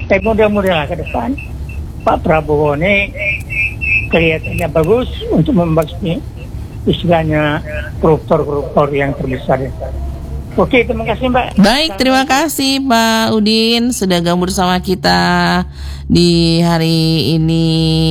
Tapi mudah-mudahan ke depan Pak Prabowo ini kelihatannya bagus untuk membasmi istilahnya koruptor-koruptor yang terbesar. Oke, terima kasih Mbak. Baik, terima kasih Pak Udin sudah gabung bersama kita di hari ini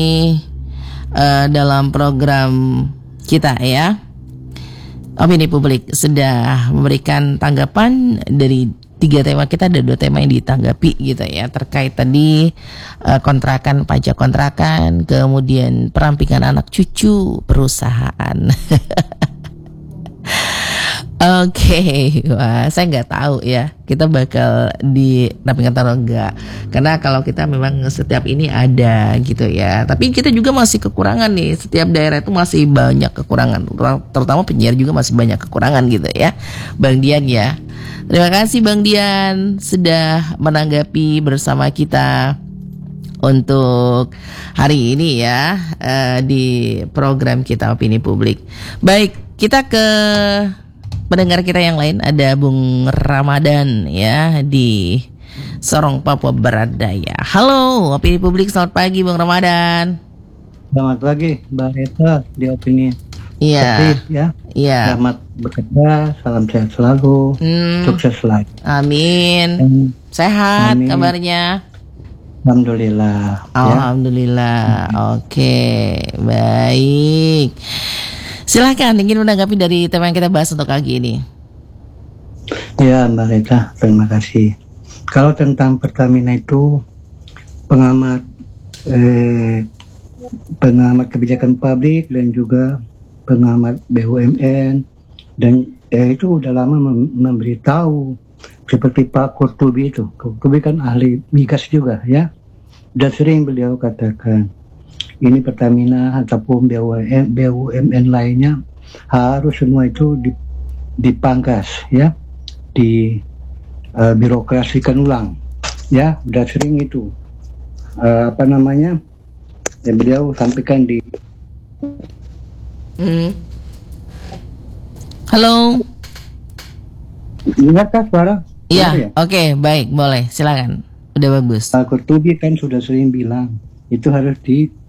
dalam program kita ya. Opini Publik sudah memberikan tanggapan dari 3 tema kita, ada 2 tema yang ditanggapi gitu ya, terkait tadi kontrakan, pajak kontrakan, kemudian perampingan anak cucu perusahaan. Oke, wah saya nggak tahu ya kita bakal dirampingkan atau enggak, karena kalau kita memang setiap ini ada gitu ya, tapi kita juga masih kekurangan nih, setiap daerah itu masih banyak kekurangan, terutama penyiar juga masih banyak kekurangan gitu ya, Bang Dian ya. Terima kasih Bang Dian sudah menanggapi bersama kita untuk hari ini ya di program kita Opini Publik. Baik, kita ke pendengar kita yang lain, ada Bung Ramadan ya di Sorong, Papua Barat Daya. Halo, Opini Publik, selamat pagi Bung Ramadan. Selamat pagi Mbak Rita di Opini. Iya. Ya. Iya. Selamat bekerja, salam sehat selalu, sukses selalu. Amin. Sehat amin. Kabarnya? Alhamdulillah. Alhamdulillah. Ya. Oke, baik. Silakan ingin menanggapi dari tema yang kita bahas untuk pagi ini. Ya Mbak Rita, terima kasih. Kalau tentang Pertamina itu pengamat kebijakan publik dan juga pengamat BUMN dan itu udah lama memberitahu, seperti Pak Kurtubi itu. Kurtubi kan ahli migas juga ya. Udah sering beliau katakan ini Pertamina ataupun BUMN lainnya harus semua itu dipangkas ya, birokrasikan ulang ya. Udah sering itu beliau sampaikan di Halo. Ingat kan suara? Iya, oke, baik, boleh, silakan. Udah bagus. Pak Kurtubi kan sudah sering bilang itu harus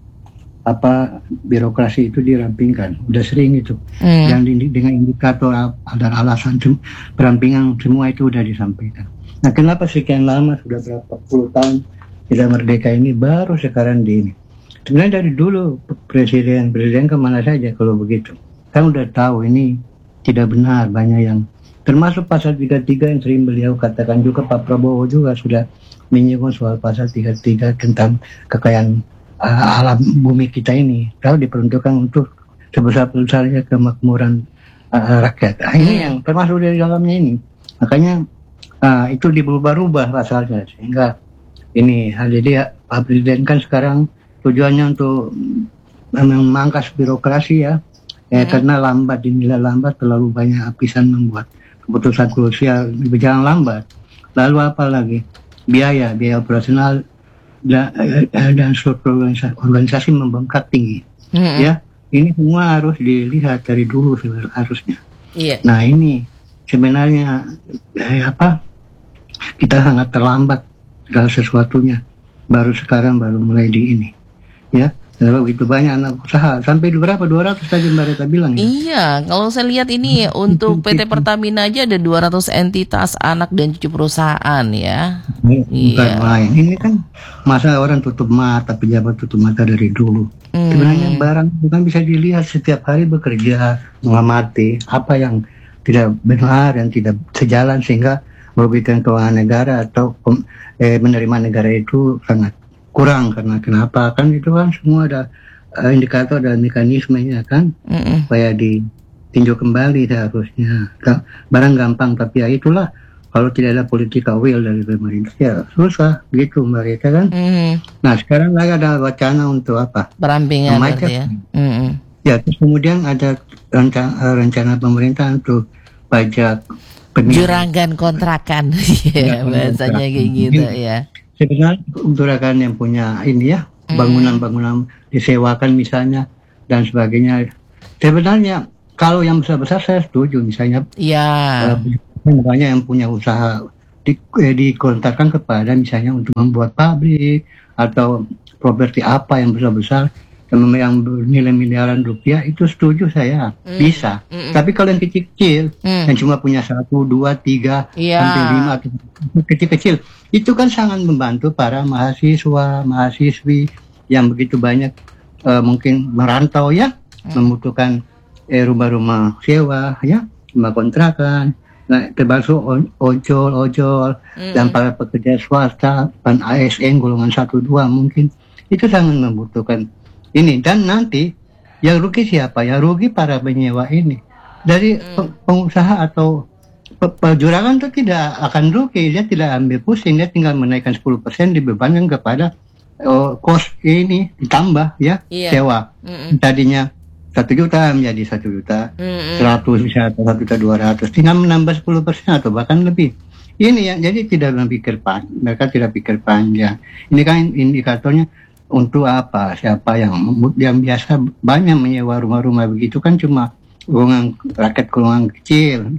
birokrasi itu dirampingkan. Udah sering itu. Dan dengan indikator dan alasan perampingan semua itu udah disampaikan. Nah, kenapa sekian lama sudah berapa puluh tahun tidak merdeka ini baru sekarang ini? Sebenarnya dari dulu presiden kemana saja kalau begitu. Kan udah tahu ini tidak benar, banyak yang termasuk pasal 33 yang sering beliau katakan juga. Pak Prabowo juga sudah menyinggung soal pasal 33 tentang kekayaan alam bumi kita ini. Kalau diperuntukkan untuk sebesar-besarnya kemakmuran rakyat. Nah, ini yang termasuk dari dalamnya ini. Makanya itu diubah-ubah pasalnya sehingga ini. Jadi Pak Presiden kan sekarang tujuannya untuk memangkas birokrasi ya, karena dinilai lambat, terlalu banyak lapisan membuat keputusan krusial berjalan lambat. Lalu apa lagi? Biaya operasional dan struktur organisasi membengkak tinggi. Ya, ini semua harus dilihat dari dulu harusnya. Yeah. Nah ini sebenarnya kita sangat terlambat segala sesuatunya. Baru sekarang mulai di ini. Ya, begitu banyak anak usaha, sampai berapa 200 tadi Mbak Rita bilang ya? Iya, kalau saya lihat ini untuk PT Pertamina aja ada 200 entitas anak dan cucu perusahaan ya. Bukan main. Ini kan masa orang tutup mata, pejabat tutup mata dari dulu. Sebenarnya barang bukan bisa dilihat, setiap hari bekerja mengamati apa yang tidak benar dan tidak sejalan sehingga merugikan keuangan negara atau menerima negara itu sangat kurang. Karena kenapa? Kan itu kan semua ada indikator dan mekanismenya kan, supaya ditinjau kembali seharusnya. Barang gampang, tapi ya itulah, kalau tidak ada political will dari pemerintah ya susah gitu Mbak Rita kan. Nah sekarang lagi ada wacana untuk apa? Perampingan ya. Ya, terus kemudian ada rencana pemerintah untuk pajak juragan kontrakan. Ya, bahasanya kayak gitu ya. Sebenarnya juragan yang punya ini ya, bangunan-bangunan disewakan misalnya dan sebagainya. Sebenarnya kalau yang besar-besar saya setuju, misalnya banyak yang punya usaha dikontrakan kepada misalnya untuk membuat pabrik atau properti apa yang besar-besar yang bernilai miliaran rupiah, itu setuju saya, bisa. Tapi kalau yang kecil-kecil yang cuma punya 1, 2, 3 sampai 5 atau kecil-kecil, itu kan sangat membantu para mahasiswi yang begitu banyak mungkin merantau ya, membutuhkan rumah-rumah sewa ya, rumah kontrakan. Nah, termasuk ojol dan para pekerja swasta dan ASN golongan 1, 2 mungkin itu sangat membutuhkan ini. Dan nanti yang rugi siapa? Yang rugi para penyewa ini. Dari pengusaha atau perjurangan itu tidak akan rugi, dia tidak ambil pusing, dia tinggal menaikkan 10% dibebankan kepada kos ini ditambah ya, sewa. Tadinya 1 juta menjadi 1 juta 100 misalnya, atau 1.200.000, tinggal menambah 10% atau bahkan lebih. Ini ya, jadi tidak berpikir panjang, mereka tidak pikir panjang. Ini kan indikatornya untuk apa? Siapa yang biasa banyak menyewa rumah-rumah begitu kan cuma rakyat golongan kecil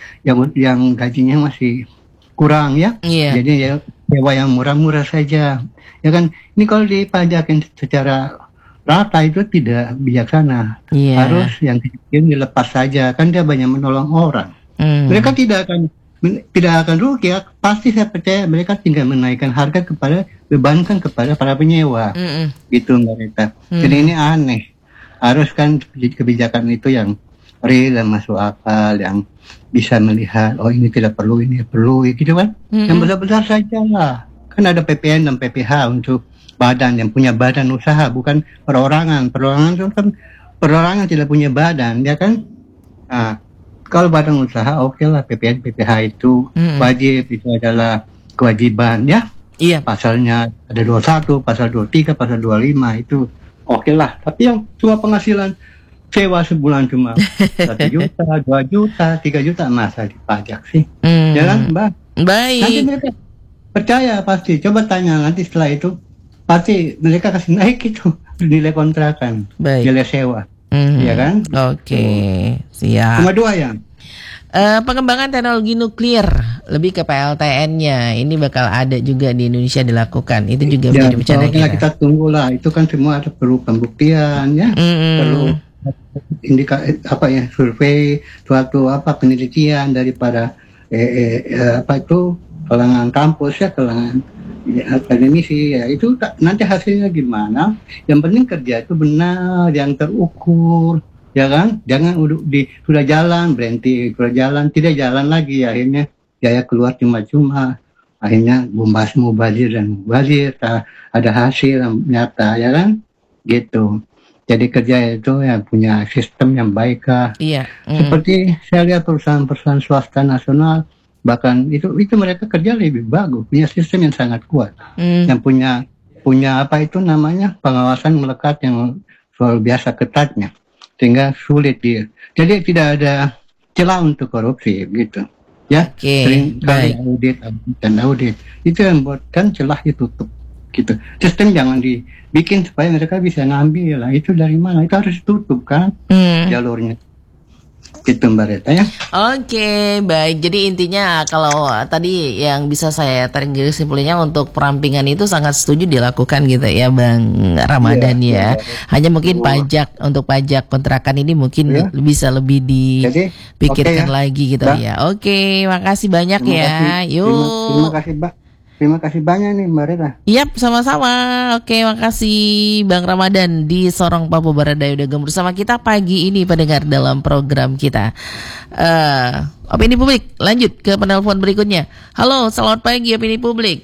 yang gajinya masih kurang ya. Jadi ya sewa yang murah-murah saja. Ya kan, ini kalau dipajakin secara rata itu tidak bijaksana. Harus yang kecil dilepas saja, kan dia banyak menolong orang. Mereka tidak akan rugi ya. Pasti saya percaya mereka tinggal menaikkan harga bebankan kepada para penyewa. Gitu mereka. Jadi ini aneh. Harus kan kebijakan itu yang real dan masuk akal, yang bisa melihat oh ini tidak perlu, ini perlu gitu kan. Yang besar-besar saja lah. Kan ada PPN dan PPH untuk badan yang punya badan usaha, bukan perorangan. Perorangan itu kan perorangan tidak punya badan, ya kan? Nah, kalau badan usaha oke lah, PPN PPH itu wajib, itu adalah kewajiban ya. Pasalnya ada 21, pasal 23, pasal 25 itu oke lah. Tapi yang cuma penghasilan sewa sebulan cuma 1 juta, 2 juta, 3 juta, masa dipajak sih? Ya kan, Mbak? Baik. Nanti mereka percaya pasti. Coba tanya nanti setelah itu. Pasti mereka kasih naik itu nilai kontrakan, nilai sewa, ya kan? Oke, siap. Cuma 2 ya. Pengembangan teknologi nuklir lebih ke PLTN-nya ini bakal ada juga di Indonesia dilakukan. Itu juga menjadi bicara kita tunggulah. Itu kan semua ada perlu pembuktian ya, perlu survei, suatu penelitian daripada kalangan kampus ya, kalangan akademisi ya, itu nanti hasilnya gimana. Yang penting kerja itu benar, yang terukur, ya kan? Jangan sudah jalan berhenti, sudah jalan tidak jalan lagi, akhirnya biaya keluar cuma-cuma, akhirnya mubazir ada hasil yang nyata, ya kan? Gitu. Jadi kerja itu ya punya sistem yang baik kah? Seperti saya lihat perusahaan-perusahaan swasta nasional, bahkan itu mereka kerja lebih bagus, punya sistem yang sangat kuat, yang punya pengawasan melekat yang luar biasa ketatnya, sehingga sulit jadi tidak ada celah untuk korupsi gitu ya. Sering kali audit itu yang buatkan celah ditutup gitu. Sistem jangan dibikin supaya mereka bisa ngambil lah, itu dari mana, itu harus ditutup kan jalurnya. Gitu Mbak Reta ya. Oke, baik. Jadi intinya kalau tadi yang bisa saya tarik kesimpulannya untuk perampingan itu sangat setuju dilakukan gitu ya Bang Ramadan ya. Hanya mungkin untuk pajak kontrakan ini mungkin bisa lebih dipikirkan lagi gitu ya. Oke, makasih banyak ya. Yuk. Terima kasih Mbak. Terima kasih banyak nih Mbak Reta. Yap, sama-sama. Oke, makasih Bang Ramadan di Sorong Papua Barat Daya udah gabung bersama kita pagi ini pendengar dalam program kita. Opini Publik, lanjut ke penelpon berikutnya. Halo, selamat pagi Opini Publik.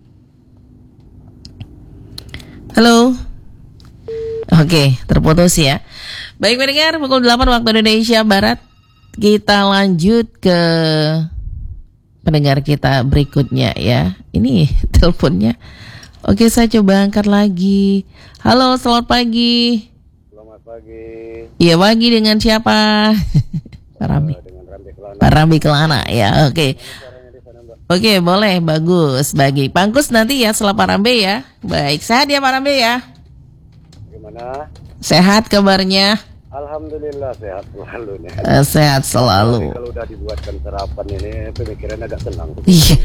Halo. Oke, terputus ya. Baik pendengar, pukul 8 waktu Indonesia Barat. Kita lanjut ke pendengar kita berikutnya ya. Ini teleponnya. Oke, saya coba angkat lagi. Halo, selamat pagi. Selamat pagi. Iya, pagi dengan siapa? Pak Rambi. Pak Rambi Kelana ya. Oke. Oke, boleh, bagus. Bagi Pangkus nanti ya setelah Pak Rambi ya. Baik, sehat ya Pak Rambi ya. Gimana? Sehat kabarnya. Alhamdulillah sehat selalu nih. Sehat selalu. Kalau udah dibuatkan sarapan ini pemikiran agak tenang. Iya.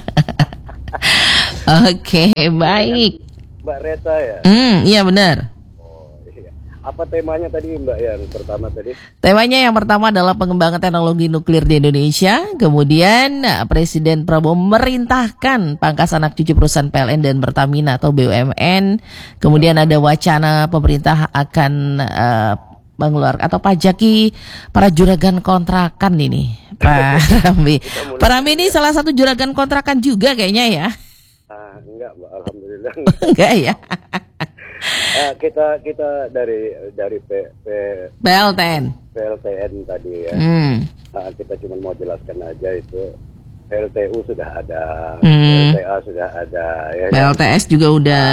Oke, baik. Mbak Reta ya? Iya benar. Oh iya. Apa temanya tadi Mbak yang pertama tadi? Temanya yang pertama adalah pengembangan teknologi nuklir di Indonesia. Kemudian Presiden Prabowo memerintahkan pangkas anak cucu perusahaan PLN dan Pertamina atau BUMN. Kemudian ada wacana pemerintah akan mengeluarkan atau pajaki para juragan kontrakan ini, Pak Rambi. Pak Rambi ini salah satu juragan kontrakan juga kayaknya ya? Enggak Mbak, alhamdulillah. Enggak ya? Kita dari PLTN tadi ya. Kita cuma mau jelaskan aja itu PLTU sudah ada, PLTA sudah ada, ya, PLTS juga udah.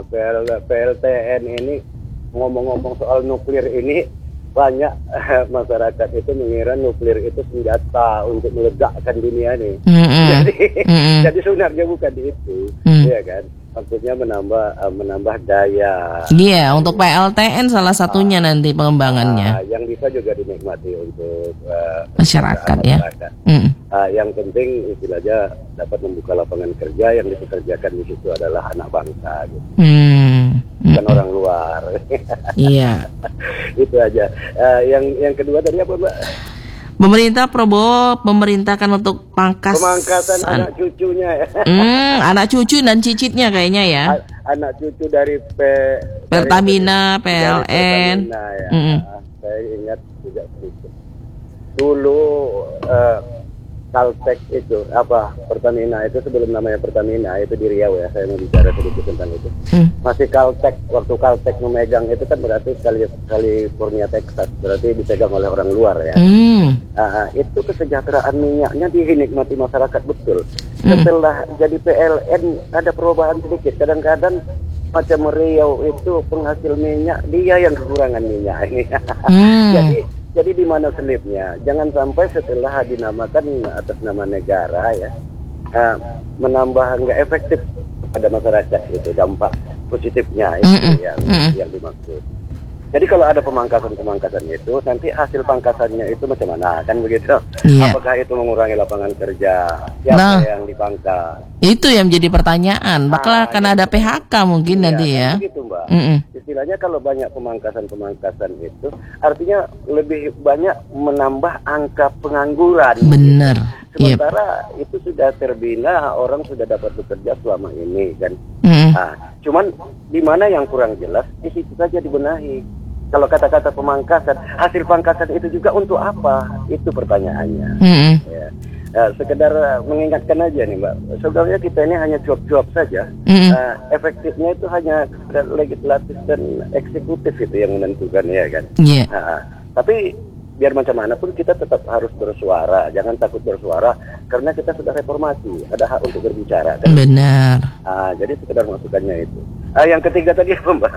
PLTN ini ngomong-ngomong soal nuklir ini banyak masyarakat itu mengira nuklir itu senjata untuk meledakkan dunia nih. Jadi sebenarnya bukan itu, ya kan? Maksudnya menambah daya. Iya, untuk PLTN salah satunya nanti pengembangannya. Yang bisa juga dinikmati untuk masyarakat ya. Yang penting istilahnya dapat membuka lapangan kerja, yang dipekerjakan di situ adalah anak bangsa, gitu. Bukan orang luar. Iya. Itu aja. Yang kedua tadi apa Mbak? Pemerintah Prabowo memerintahkan untuk pemangkasan anak cucunya ya. Anak cucu dan cicitnya kayaknya ya. Anak cucu dari Pertamina, PLN. Ya. Saya ingat juga sedikit. Dulu Caltech itu Pertamina itu sebelum namanya Pertamina itu di Riau ya, saya mau bicara sedikit tentang itu. Masih Caltech, waktu Caltech memegang itu kan berarti California Texas, berarti dipegang oleh orang luar ya. Itu kesejahteraan minyaknya dinikmati masyarakat betul. Setelah jadi PLN ada perubahan sedikit, kadang-kadang macam Riau itu penghasil minyak, dia yang kekurangan minyak ini. Jadi di mana selipnya? Jangan sampai setelah dinamakan atas nama negara ya, menambah nggak efektif pada masyarakat itu, dampak positifnya itu yang dimaksud. Jadi kalau ada pemangkasan itu, nanti hasil pangkasannya itu macam mana, kan begitu? Yeah. Apakah itu mengurangi lapangan kerja? Siapa yang dipangkas? Itu yang menjadi pertanyaan. Bakal akan ada PHK mungkin nanti ya? Begitu Mbak. Istilahnya kalau banyak pemangkasan itu, artinya lebih banyak menambah angka pengangguran. Benar. Sementara itu sudah terbina, orang sudah dapat bekerja selama ini kan. Cuman di mana yang kurang jelas, di situ saja dibenahi. Kalau kata-kata pemangkasan, hasil pangkasan itu juga untuk apa? Itu pertanyaannya. Ya. Sekedar mengingatkan aja nih Mbak, sebenarnya kita ini hanya cuap-cuap saja. Efektifnya itu hanya legislatif dan eksekutif itu yang menentukan ya kan. Tapi biar macam mana pun kita tetap harus bersuara, jangan takut bersuara karena kita sudah reformasi, ada hak untuk berbicara kan? Benar. Jadi sekedar masukannya itu. Yang ketiga tadi apa Mbak?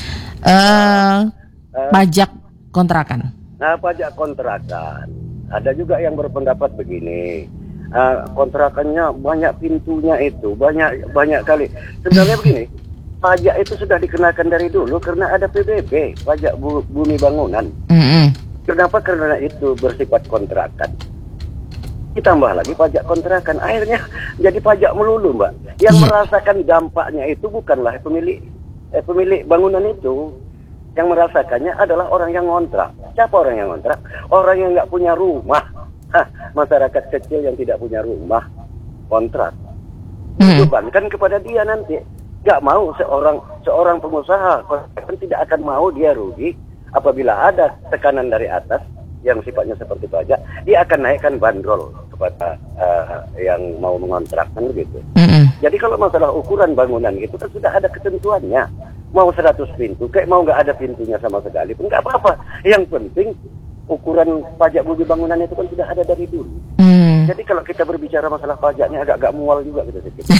Pajak kontrakan. Pajak kontrakan. Ada juga yang berpendapat begini, kontrakannya banyak pintunya itu, banyak kali. Sebenarnya begini, pajak itu sudah dikenakan dari dulu karena ada PBB, pajak bumi bangunan. Kenapa? Karena itu bersifat kontrakan. Ditambah lagi pajak kontrakan, akhirnya jadi pajak melulu Mbak. Yang merasakan dampaknya itu bukanlah pemilik bangunan itu. Yang merasakannya adalah orang yang ngontrak. Siapa orang yang ngontrak? Orang yang nggak punya rumah. Masyarakat kecil yang tidak punya rumah, kontrak. Dibebankan kepada dia nanti. Nggak mau seorang pengusaha kan tidak akan mau dia rugi apabila ada tekanan dari atas yang sifatnya seperti pajak, dia akan naikkan bandrol kepada yang mau mengontrakkan begitu. Jadi kalau masalah ukuran bangunan itu kan sudah ada ketentuannya. Mau 100 pintu, kayak mau nggak ada pintunya sama sekali pun nggak apa-apa. Yang penting ukuran pajak bumi bangunan itu kan sudah ada dari dulu. Jadi kalau kita berbicara masalah pajaknya agak mual juga gitu sedikit.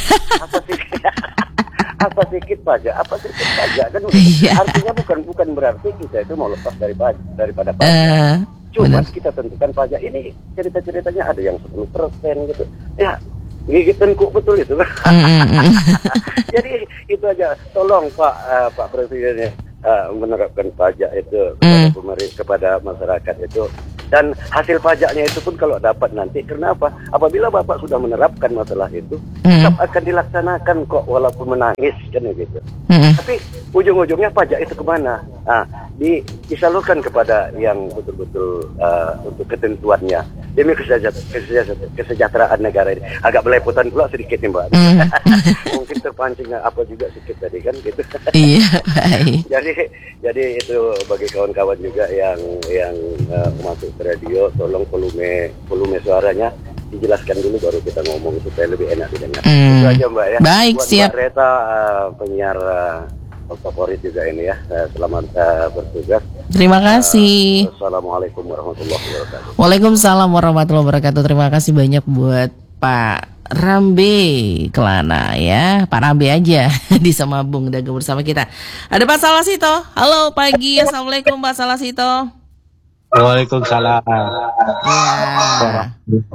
Apa sedikit pajak kan? Artinya bukan berarti kita itu mau lepas daripada pajak. Cuma kita tentukan pajak ini cerita-ceritanya ada yang 10% gitu. Ya, gigit tengkuk betul itu. Jadi itu aja. Tolong Pak Presiden menerapkan pajak itu kepada pemerintah, kepada masyarakat itu, dan hasil pajaknya itu pun kalau dapat nanti, kenapa? Apabila Bapak sudah menerapkan masalah itu, tetap akan dilaksanakan kok walaupun menangis kan gitu. Tapi ujung-ujungnya pajak itu kemana? Disalurkan kepada yang betul-betul untuk ketentuannya demi kesejahteraan negara ini. Agak belepotan pula sedikit nih Mbak. Mungkin terpancing apa juga sedikit tadi kan gitu. Iya, baik. Jadi itu bagi kawan-kawan juga yang masuk ke radio, tolong volume suaranya dijelaskan dulu baru kita ngomong supaya lebih enak didengar. Itu aja Mbak ya. Baik, buat siap. Mbak Reta, penyiar favorit juga ini ya. Selamat bertugas. Terima kasih. Assalamualaikum warahmatullahi wabarakatuh. Waalaikumsalam warahmatullahi wabarakatuh. Terima kasih banyak buat Pak Rambe Kelana ya. Pak Rambe aja di Samabung dagang bersama kita. Ada Pak Salasito. Halo pagi. Assalamualaikum Pak Salasito. Waalaikumsalam. Ya.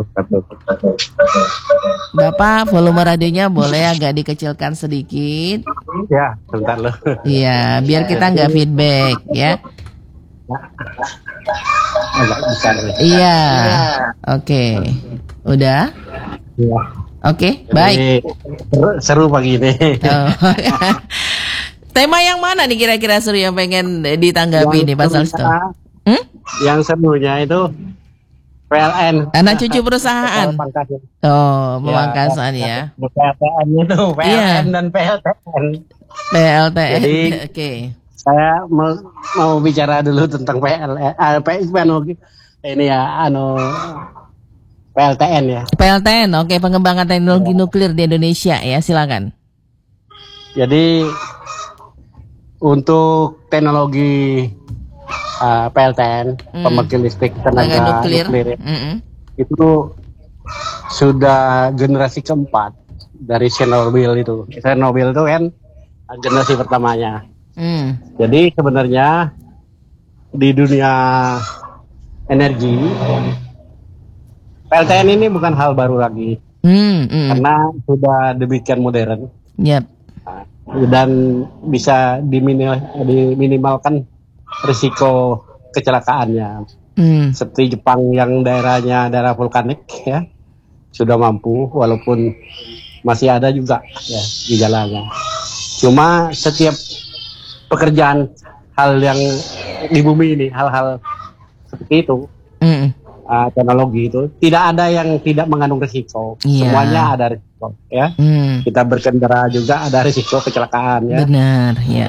Bapak, volume radionya boleh agak dikecilkan sedikit. Ya, sebentar loh. Iya, biar kita nggak feedback ya. Agak besar. Iya. Oke. Udah? Ya. Oke, baik. Seru pagi ini. Oh. Tema yang mana nih kira-kira seru yang pengen ditanggapi nih Pak Salasito? Yang serunya itu PLN. Anak cucu perusahaan. Oh, pemangkasan ya. PLN itu PLN dan PLTN. PLTN. Jadi, oke. Saya mau bicara dulu tentang ini ya, PLTN ya. PLTN, oke, pengembangan teknologi nuklir di Indonesia ya, silakan. Jadi untuk teknologi PLTN, pembangkit listrik tenaga nuklir itu sudah generasi keempat dari Chernobyl itu. Chernobyl itu kan generasi pertamanya. Jadi sebenarnya di dunia energi PLTN ini bukan hal baru lagi, karena sudah demikian modern. Yep. Dan bisa diminimalkan risiko kecelakaannya. Seperti Jepang yang daerahnya daerah vulkanik ya, sudah mampu walaupun masih ada juga ya gejalanya. Cuma setiap pekerjaan hal yang di bumi ini, hal-hal seperti itu, teknologi itu tidak ada yang tidak mengandung risiko. Semuanya ada risiko ya. Kita berkendara juga ada risiko kecelakaan ya. Benar ya.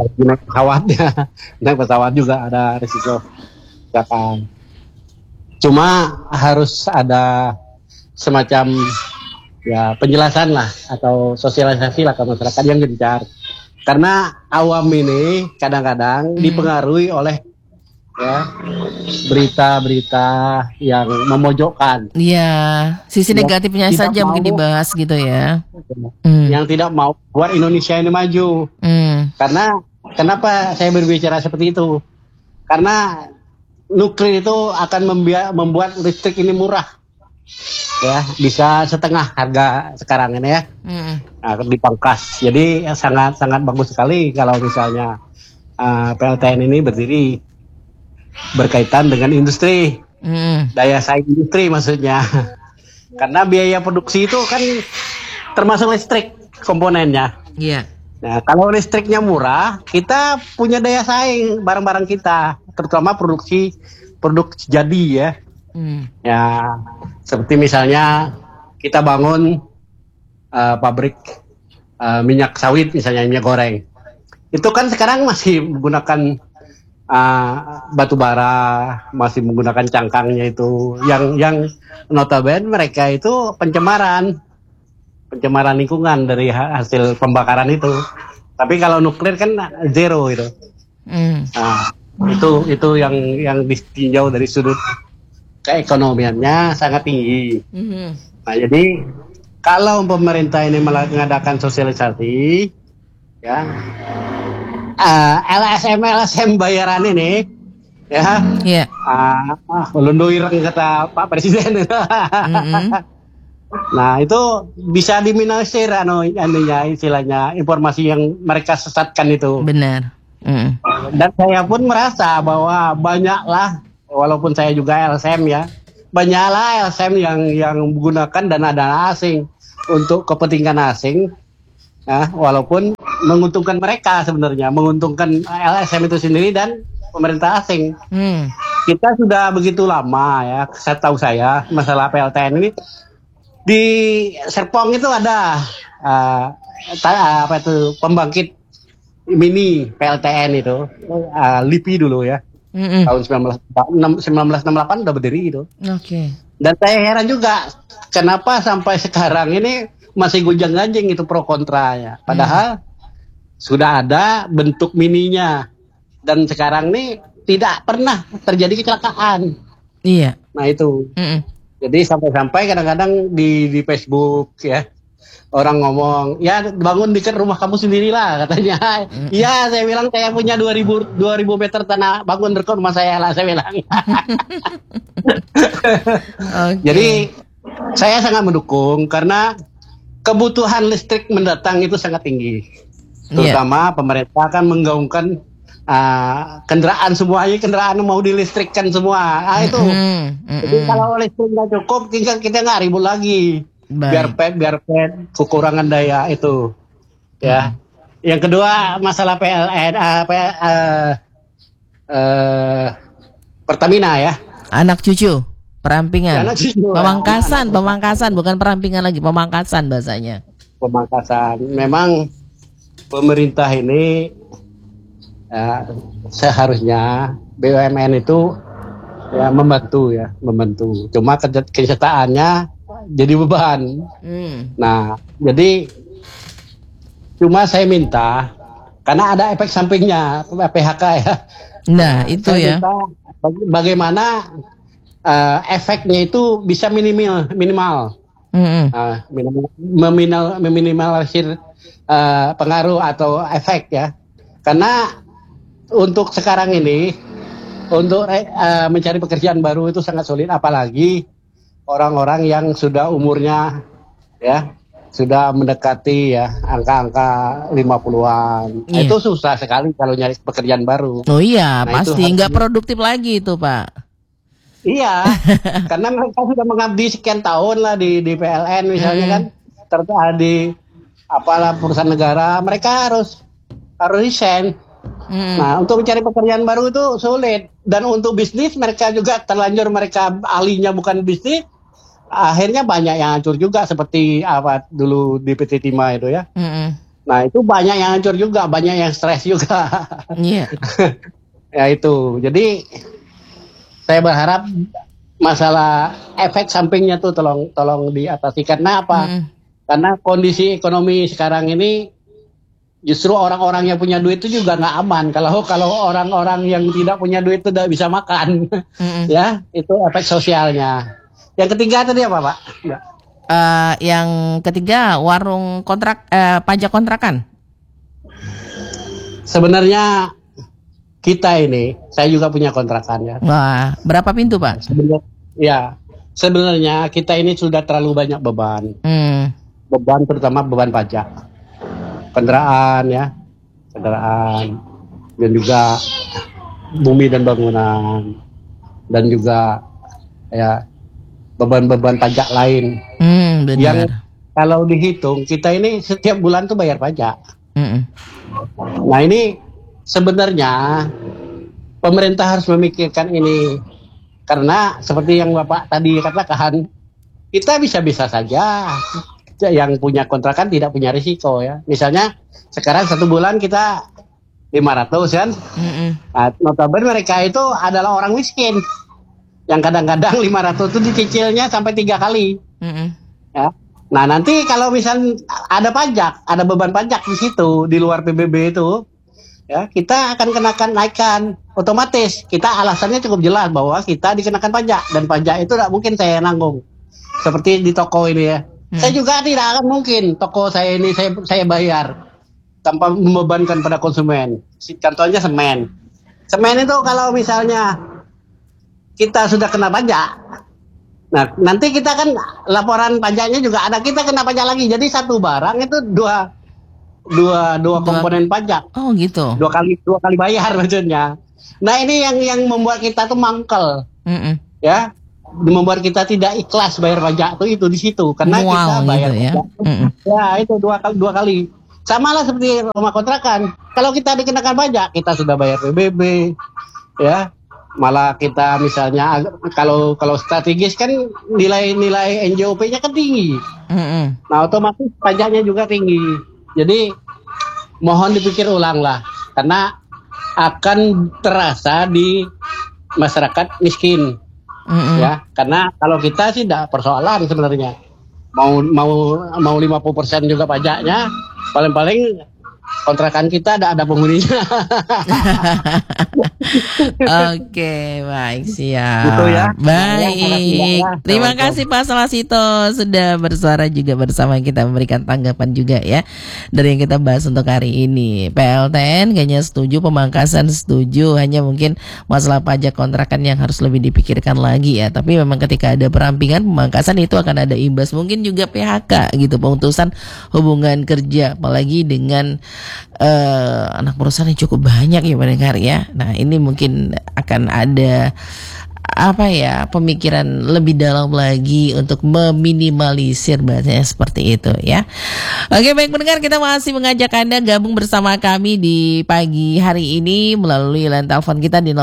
Naik pesawat juga ada risiko kecelakaan. Cuma harus ada semacam ya penjelasan lah atau sosialisasi lah ke masyarakat yang gencar. Karena awam ini kadang-kadang dipengaruhi oleh ya berita-berita yang memojokkan. Iya, sisi negatifnya saja mungkin dibahas gitu ya. Yang tidak mau buat Indonesia ini maju. Karena kenapa saya berbicara seperti itu? Karena nuklir itu akan membuat listrik ini murah. Ya, bisa setengah harga sekarang ini ya. Dipangkas. Jadi sangat bagus sekali kalau misalnya PLTN ini berdiri berkaitan dengan industri, daya saing industri maksudnya. Karena biaya produksi itu kan termasuk listrik komponennya. Iya. Nah, kalau listriknya murah, kita punya daya saing barang-barang kita, terutama produk jadi ya. Ya, seperti misalnya kita bangun pabrik minyak sawit misalnya, minyak goreng. Itu kan sekarang masih menggunakan batu bara, masih menggunakan cangkangnya itu, yang notabene mereka itu pencemaran lingkungan dari hasil pembakaran itu. Tapi kalau nuklir kan zero itu. Nah, itu yang ditinjau dari sudut keekonomiannya sangat tinggi. Nah, jadi kalau pemerintah ini mengadakan sosialisasi, ya. LSM bayaran ini ya, ulun ireng kata Pak Presiden. Nah, itu bisa diminimalisir istilahnya informasi yang mereka sesatkan itu. Benar. Dan saya pun merasa bahwa banyaklah, walaupun saya juga LSM ya, banyaklah LSM yang menggunakan dana asing untuk kepentingan asing, ya, walaupun menguntungkan mereka sebenarnya, menguntungkan LSM itu sendiri dan pemerintah asing. Kita sudah begitu lama ya, saya masalah PLTN ini di Serpong itu ada pembangkit mini PLTN itu, LIPI dulu ya, tahun 1968 udah berdiri itu. Dan saya heran juga kenapa sampai sekarang ini masih gonjang-ganjing itu pro kontra ya. Padahal sudah ada bentuk mininya dan sekarang nih tidak pernah terjadi kecelakaan. Iya. Nah itu. Jadi sampai-sampai kadang-kadang di Facebook ya, orang ngomong, ya bangun dekat rumah kamu sendirilah katanya. Iya, saya bilang saya punya 2000 meter tanah, bangun dekat rumah saya lah, saya bilang. Jadi saya sangat mendukung karena kebutuhan listrik mendatang itu sangat tinggi. Terutama pemerintah akan menggaungkan kendaraan semuanya, kendaraan mau dilistrikkan semua. Itu. Jadi kalau listrik nggak cukup, kita nggak ribut lagi. Biar pet kekurangan daya itu. Ya. Yang kedua masalah PLN, Pertamina ya. Anak cucu, perampingan. Anak cucu, pemangkasan, bukan perampingan lagi, pemangkasan bahasanya. Pemangkasan. Memang pemerintah ini seharusnya BUMN itu ya membantu. Cuma kenyataannya jadi beban. Nah, jadi cuma saya minta karena ada efek sampingnya PHK ya. Nah, itu saya minta bagaimana efeknya itu bisa minimal. Meminimalisir pengaruh atau efek ya. Karena untuk sekarang ini untuk mencari pekerjaan baru itu sangat sulit, apalagi orang-orang yang sudah umurnya ya sudah mendekati ya angka-angka 50-an. Iya. Itu susah sekali kalau nyari pekerjaan baru. Oh iya, pasti nggak produktif lagi itu, Pak. Iya, karena mereka sudah mengabdi sekian tahun lah di PLN misalnya kan, ternyata di apalah perusahaan negara, mereka harus resign. Nah, untuk mencari pekerjaan baru itu sulit, dan untuk bisnis mereka juga terlanjur, mereka ahlinya bukan bisnis, akhirnya banyak yang hancur juga seperti apa dulu di PT Timah itu ya. Nah, itu banyak yang hancur juga, banyak yang stres juga. Iya. Ya itu, jadi saya berharap masalah efek sampingnya tuh tolong diatasi. Karena apa? Karena kondisi ekonomi sekarang ini justru orang-orang yang punya duit itu juga nggak aman. Kalau orang-orang yang tidak punya duit itu tidak bisa makan, ya itu efek sosialnya. Yang ketiga tadi apa, Pak? Yang ketiga warung kontrak, pajak kontrakan. Sebenarnya kita ini, saya juga punya kontrakan ya. Wah, berapa pintu, Pak? Sebenarnya kita ini sudah terlalu banyak beban. Beban, terutama beban pajak. Kendaraan, dan juga bumi dan bangunan, dan juga ya beban-beban pajak lain. Yang kalau dihitung kita ini setiap bulan tuh bayar pajak. Nah, ini sebenarnya pemerintah harus memikirkan ini, karena seperti yang Bapak tadi katakan, kita bisa-bisa saja yang punya kontrakan tidak punya risiko ya. Misalnya sekarang 1 bulan kita 500 kan. Nah, notabene mereka itu adalah orang miskin yang kadang-kadang 500 itu dicicilnya sampai 3 kali. Ya. Nah, nanti kalau misal ada pajak, ada beban pajak di situ di luar PBB itu, ya kita akan naikkan otomatis. Kita alasannya cukup jelas bahwa kita dikenakan pajak, dan pajak itu tidak mungkin saya nanggung. Seperti di toko ini ya. Saya juga tidak akan mungkin toko saya ini saya bayar tanpa membebankan pada konsumen. Contohnya semen. Semen itu kalau misalnya kita sudah kena pajak, nah nanti kita kan laporan pajaknya juga ada, kita kena pajak lagi. Jadi satu barang itu dua komponen pajak. Oh gitu. Dua kali bayar maksudnya. Nah ini yang membuat kita tuh mangkel, ya, membuat kita tidak ikhlas bayar pajak tuh itu di situ karena kita bayar gitu ya. Pajak. Ya itu dua kali. Sama lah seperti rumah kontrakan. Kalau kita dikenakan pajak, kita sudah bayar PBB, ya. Malah kita misalnya kalau strategis kan nilai NJOP-nya kan tinggi. Nah otomatis pajaknya juga tinggi. Jadi mohon dipikir ulang lah, karena akan terasa di masyarakat miskin, ya. Karena kalau kita sih tidak persoalan sebenarnya. Mau 50% juga pajaknya, paling kontrakan kita ada penghuninya. Oke, baik, siap. Gitu ya. Baik. Terima kasih Pak Salasito sudah bersuara juga bersama kita, memberikan tanggapan juga ya dari yang kita bahas untuk hari ini. PLTN kayaknya setuju, pemangkasan setuju, hanya mungkin masalah pajak kontrakan yang harus lebih dipikirkan lagi ya. Tapi memang ketika ada perampingan pemangkasan itu akan ada imbas, mungkin juga PHK gitu, pemutusan hubungan kerja, apalagi dengan anak perusahaan yang cukup banyak ya pendengar ya. Nah ini mungkin akan ada pemikiran lebih dalam lagi untuk meminimalisir bahasanya seperti itu ya. Oke, baik pendengar, kita masih mengajak Anda gabung bersama kami di pagi hari ini melalui line telepon kita di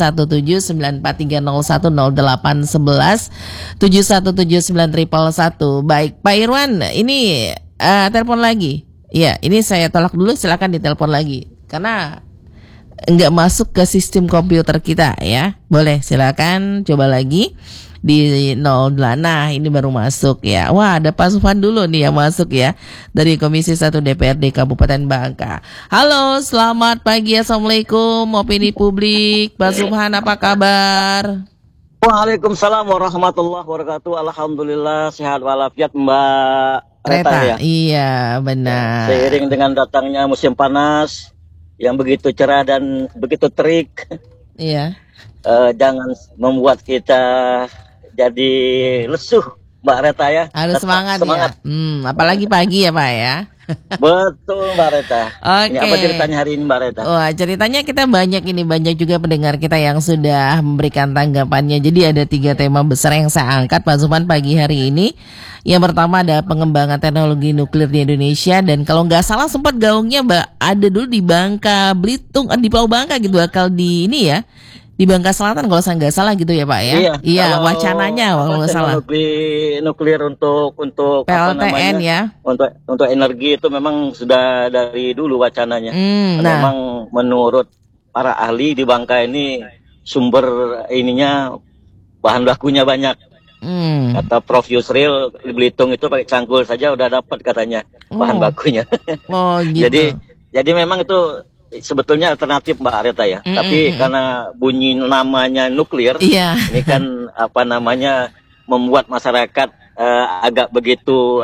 0717943010810811 7179111. Baik Pak Irwan, ini telepon lagi. Ya, ini saya tolak dulu, silakan ditelepon lagi karena nggak masuk ke sistem komputer kita ya. Boleh, silakan coba lagi di 08. Nah, ini baru masuk ya. Wah, ada Pak Sufan dulu nih yang masuk ya dari Komisi 1 DPRD Kabupaten Bangka. Halo, selamat pagi, assalamualaikum. Opini publik, Pak Sufan apa kabar? Waalaikumsalam warahmatullahi wabarakatuh. Alhamdulillah sehat walafiat Mbak Reta ya. Iya, benar. Seiring dengan datangnya musim panas yang begitu cerah dan begitu terik. Iya. Jangan membuat kita jadi lesuh, Mbak Reta ya. Harus semangat ya. Apalagi pagi ya Pak ya. Betul Mbak Reta. Oke. Ini apa ceritanya hari ini Mbak Reta? Wah, ceritanya kita banyak juga pendengar kita yang sudah memberikan tanggapannya. Jadi ada 3 tema besar yang saya angkat Pak Zufan pagi hari ini. Yang pertama ada pengembangan teknologi nuklir di Indonesia, dan kalau nggak salah sempat gaungnya ada dulu di Bangka Belitung, di Pulau Bangka gitu, bakal di ini ya, di Bangka Selatan kalau saya nggak salah gitu ya Pak ya. Iya wacananya kalau nggak salah. Nuklir untuk PLTN ya. Untuk energi itu memang sudah dari dulu wacananya. Memang menurut para ahli di Bangka ini sumber ininya bahan bakunya banyak. Kata Prof Yusril di Belitung itu pakai cangkul saja udah dapat katanya bahan bakunya. Oh gitu. Jadi memang itu sebetulnya alternatif Mbak Areta ya. Tapi karena bunyi namanya nuklir, ini kan membuat masyarakat agak begitu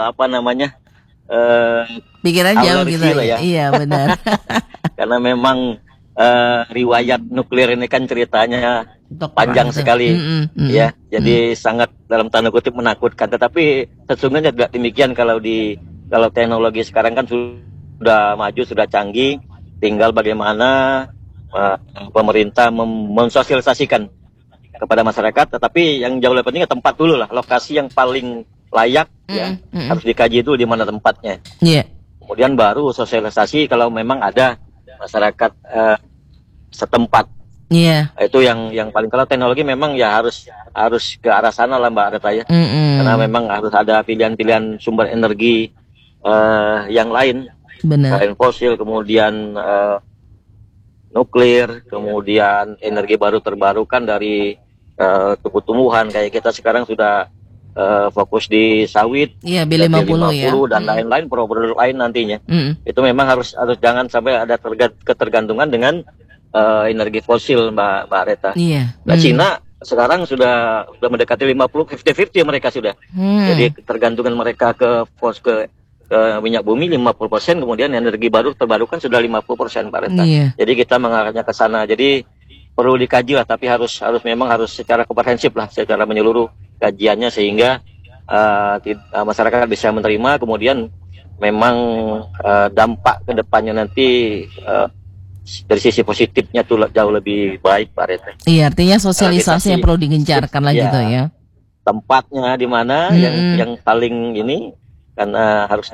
pikiran jauh gitu ya. Iya benar. Karena memang riwayat nuklir ini kan ceritanya panjang sekali ya. Jadi sangat dalam tanda kutip menakutkan, tetapi sesungguhnya tidak demikian. Kalau teknologi sekarang kan sudah maju, sudah canggih, tinggal bagaimana pemerintah mensosialisasikan kepada masyarakat. Tetapi yang jauh lebih penting tempat dulu lah, lokasi yang paling layak ya, harus dikaji itu di mana tempatnya. Kemudian baru sosialisasi kalau memang ada masyarakat setempat. Itu yang paling, kalau teknologi memang ya harus ke arah sana lah Mbak Reta ya. Karena memang harus ada pilihan-pilihan sumber energi yang lain. Selain fosil, kemudian nuklir, kemudian energi baru terbarukan dari tumbuh-tumbuhan. Kayak kita sekarang sudah fokus di sawit, B50 ya, dan lain-lain, produk lain nantinya. Itu memang harus jangan sampai ada ketergantungan dengan energi fosil Mbak Reta. Cina sekarang sudah mendekati 50-50 mereka sudah. Jadi ketergantungan mereka ke minyak bumi 50%, kemudian energi baru terbarukan sudah 50% Mbak Reta. Jadi kita mengarahnya ke sana. Jadi perlu dikaji lah, tapi harus secara komprehensif lah, secara menyeluruh kajiannya, sehingga masyarakat bisa menerima. Kemudian memang dampak ke depannya nanti dari sisi positifnya tuh jauh lebih baik Pak Rete. Iya, artinya sosialisasi yang perlu digencarkan lagi tuh ya. Tempatnya di mana yang paling ini karena harus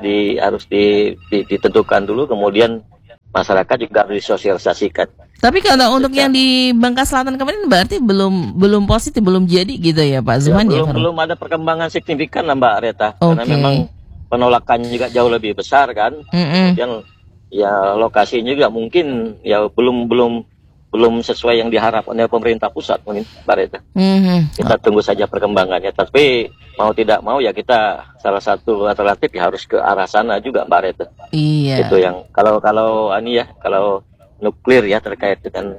ditentukan dulu, kemudian masyarakat juga harus disosialisasikan. Tapi kalau untuk yang di Bangka Selatan kemarin berarti belum positif, belum jadi gitu ya Pak Zuhan ya? Belum ada perkembangan signifikan lah Mbak Reta, karena memang penolakannya juga jauh lebih besar kan. Kemudian ya lokasinya juga mungkin ya belum sesuai yang diharapkan oleh pemerintah pusat mungkin Mbak Reta. Kita tunggu saja perkembangannya. Tapi mau tidak mau ya kita salah satu alternatif ya harus ke arah sana juga Mbak Reta. Iya. Itu yang kalau nuklir ya terkait dengan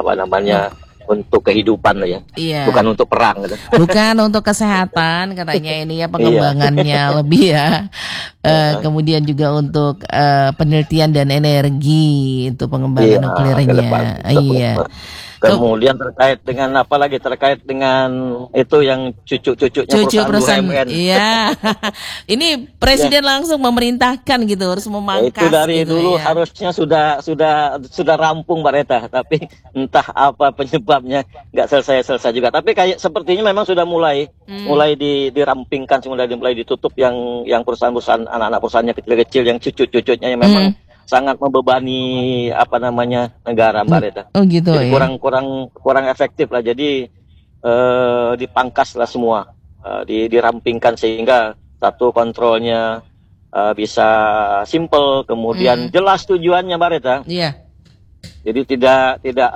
untuk kehidupan ya, bukan untuk perang gitu. Bukan untuk kesehatan katanya ini ya pengembangannya lebih ya. Kemudian juga untuk penelitian dan energi itu pengembangan nuklirnya. Iya. Kemudian terkait dengan apa lagi? Terkait dengan itu yang cucu-cucunya perusahaan BUMN. Iya. Ini presiden langsung memerintahkan gitu, harus memangkas. Itu dari gitu dulu ya. harusnya sudah rampung Mbak Reta, tapi entah apa penyebabnya nggak selesai juga. Tapi kayak sepertinya memang sudah mulai dirampingkan, mulai ditutup yang perusahaan-perusahaan anak-anak perusahaannya kecil-kecil yang cucu-cucunya yang memang sangat membebani negara Mbak Reta. Oh gitu. Jadi kurang efektif lah. Jadi dipangkas lah semua, dirampingkan sehingga satu kontrolnya bisa simple, kemudian jelas tujuannya Mbak Reta. Iya. Jadi tidak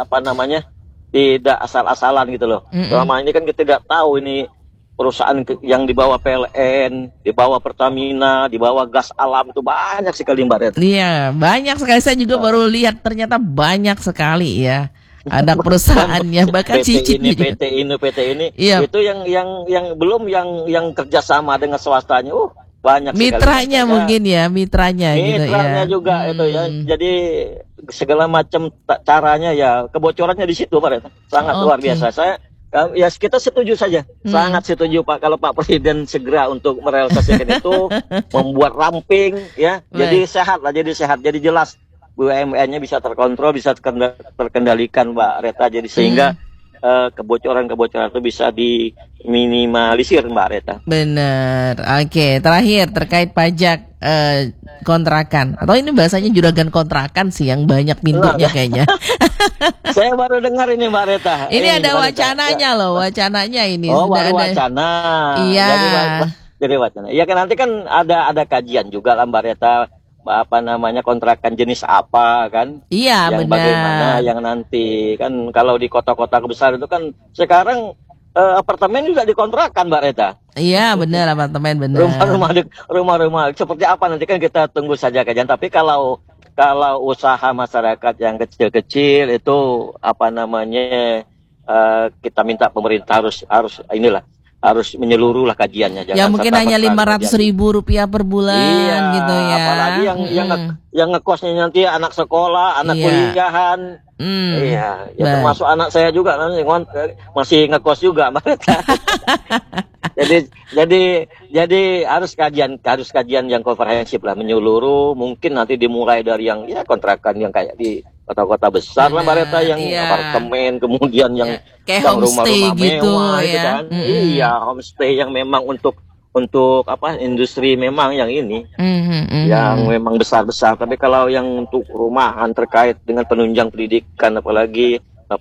tidak asal-asalan gitu loh. Selama ini kan kita tidak tahu ini perusahaan yang di bawah PLN, di bawah Pertamina, di bawah gas alam itu banyak sekali Mbak Red. Iya, banyak sekali. Saya juga baru lihat ternyata banyak sekali ya. Ada perusahaannya bahkan PT ini. Iya. Itu yang belum yang kerjasama dengan swastanya. Banyak mitranya sekali. Mungkin ya, mitranya gitu ya. Mitranya juga itu ya. Jadi segala macam caranya ya, kebocorannya di situ Mbak Red. Sangat luar biasa. Ya kita setuju saja, sangat setuju Pak kalau Pak Presiden segera untuk merealisasikan itu, membuat ramping ya, jadi sehat, jadi jelas BUMN-nya bisa terkontrol, bisa terkendalikan Mbak Reta, jadi sehingga kebocoran-kebocoran itu bisa diminimalisir Mbak Reta. Benar. Oke, terakhir terkait pajak kontrakan, atau ini bahasanya juragan kontrakan sih yang banyak pintunya kayaknya. Saya baru dengar ini Mbak Reta. Ini ada wacananya loh, wacananya ini. Oh, baru wacana. Iya. Jadi wacana. Iya kan nanti kan ada kajian juga lah Mbak Reta, kontrakan jenis apa kan? Iya, yang benar. Bagaimana yang nanti kan kalau di kota-kota besar itu kan sekarang apartemen juga dikontrakan Mbak Reta. Iya benar, apartemen benar. Rumah-rumah seperti apa nanti kan kita tunggu saja kajian. Tapi kalau usaha masyarakat yang kecil-kecil itu kita minta pemerintah harus menyeluruh lah kajiannya. Ya mungkin hanya 500.000 rupiah per bulan gitu ya. Apalagi yang ngekosnya nanti anak sekolah, anak kuliahan. Iya, ya termasuk anak saya juga masih ngekos juga Mbak. jadi harus kajian yang komprehensif lah, menyeluruh. Mungkin nanti dimulai dari yang kontrakan yang kayak di kota-kota besar lah Mbak Reta, yang apartemen, kemudian yang kayak homestay rumah-rumah gitu mewah, ya. Kan. Iya, homestay yang memang untuk industri memang yang ini yang memang besar-besar. Tapi kalau yang untuk rumahan terkait dengan penunjang pendidikan, apalagi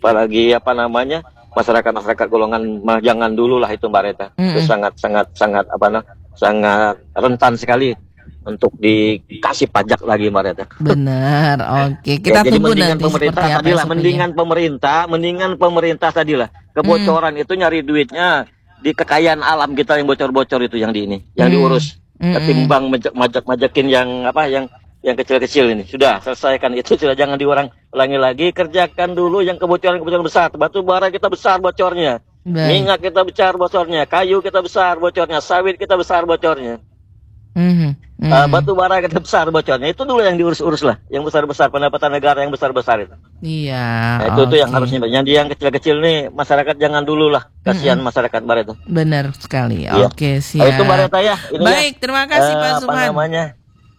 masyarakat golongan jangan dulu lah itu Mbak Reta. Itu sangat rentan sekali untuk dikasih pajak lagi Mbak Reta. Benar, oke. Kita tunggu nanti seperti apa. Mendingan pemerintah tadilah kebocoran itu nyari duitnya di kekayaan alam kita yang bocor-bocor itu yang diurus, ketimbang majakin yang kecil-kecil ini. Sudah selesaikan itu, sudah jangan diulangi lagi. Kerjakan dulu yang kebocoran besar. Batu bara kita besar bocornya, minyak kita besar bocornya, kayu kita besar bocornya, sawit kita besar bocornya. Batu bara kita besar bocornya, itu dulu yang diurus lah, yang besar-besar, pendapatan negara yang besar-besar itu. Iya. Nah, itu yang harusnya. Yang kecil-kecil nih masyarakat jangan dulu lah, kasihan masyarakat Mbak Reta. Benar sekali. Iya. Oke, siap. Itu Mbak Reta ya. Baik, terima kasih Pak Subhan.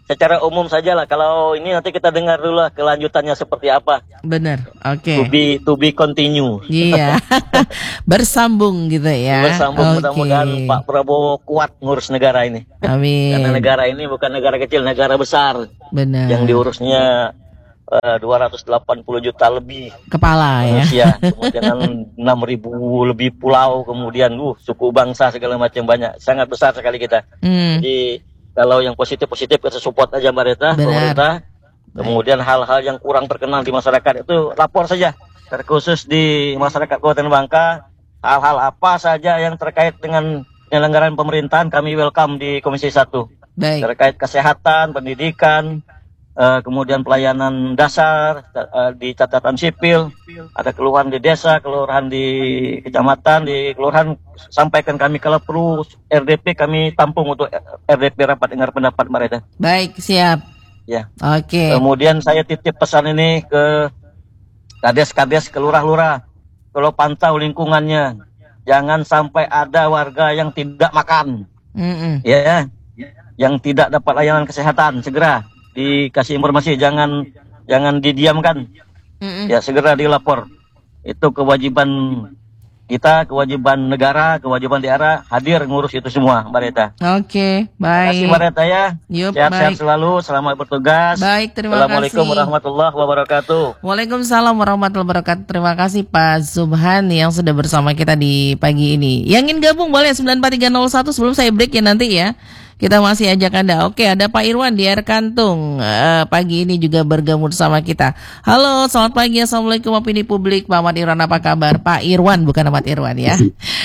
secara umum saja lah. Kalau ini nanti kita dengar dulu lah kelanjutannya seperti apa. Benar, oke. To be continue. Iya, bersambung gitu ya. Bersambung, mudah-mudahan Pak Prabowo kuat ngurus negara ini. Amin. Karena negara ini bukan negara kecil, negara besar. Benar. Yang diurusnya 280 juta lebih kepala manusia, ya. Kemudian 6.000 lebih pulau, kemudian suku bangsa segala macam, banyak, sangat besar sekali kita. Jadi kalau yang positif kita support aja pemerintah. Kemudian hal-hal yang kurang terkenal di masyarakat itu lapor saja, terkhusus di masyarakat Kabupaten Bangka. Hal-hal apa saja yang terkait dengan penyelenggaraan pemerintahan kami welcome di Komisi 1. Baik. Terkait kesehatan, pendidikan, kemudian pelayanan dasar, di catatan sipil, ada keluhan di desa, kelurahan di kecamatan, di kelurahan, sampaikan kami, kalau perlu RDP kami tampung untuk RDP rapat dengar pendapat mereka. Baik, siap. Ya. Oke. Kemudian saya titip pesan ini ke kades-kades, kelurah-lurah, kalau pantau lingkungannya, jangan sampai ada warga yang tidak makan, ya, yang tidak dapat layanan kesehatan, segera dikasih informasi, jangan didiamkan. Ya, segera dilapor. Itu kewajiban kita, kewajiban negara, kewajiban daerah, hadir ngurus itu semua, Mbak Reta. Oke, baik. Terima kasih Mbak Reta ya. Sehat-sehat selalu, selamat bertugas. Baik, terima Assalamualaikum kasih. warahmatullahi wabarakatuh. Waalaikumsalam warahmatullahi wabarakatuh. Terima kasih Pak Subhan yang sudah bersama kita di pagi ini. Yang ingin gabung boleh 94301 sebelum saya break ya nanti ya. Kita masih ajak Anda. Oke, ada Pak Irwan di Air Kantung. Pagi ini juga bergabung bersama kita. Halo, selamat pagi. Assalamualaikum opini publik. Pak Ahmad Irwan, apa kabar? Pak Irwan, bukan Ahmad Irwan ya.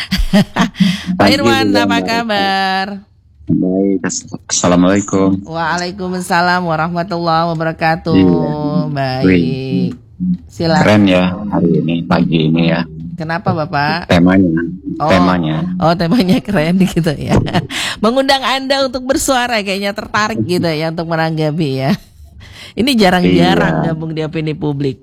Pak Irwan, apa kabar? Baik, Assalamualaikum. Waalaikumsalam warahmatullahi wabarakatuh. Baik. Wih. Silakan. Keren ya hari ini, pagi ini ya. Kenapa Bapak? Temanya. Oh, temanya keren gitu ya. Mengundang Anda untuk bersuara, kayaknya tertarik gitu ya untuk menanggapi ya. Ini jarang-jarang gabung di opini publik.